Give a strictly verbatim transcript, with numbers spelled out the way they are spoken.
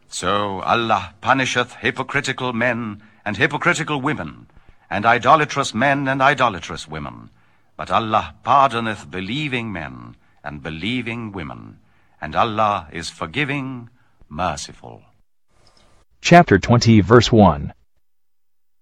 So Allah punisheth hypocritical men and hypocritical women, and idolatrous men and idolatrous women. But Allah pardoneth believing men and believing women, and Allah is forgiving, merciful. Chapter twenty, verse one.